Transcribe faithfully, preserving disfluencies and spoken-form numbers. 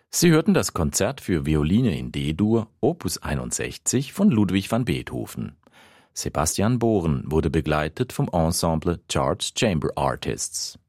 Sie hörten das Konzert für Violine in D-Dur, Opus einundsechzig von Ludwig van Beethoven. Sebastian Bohren wurde begleitet vom Ensemble Charles Chamber Artists.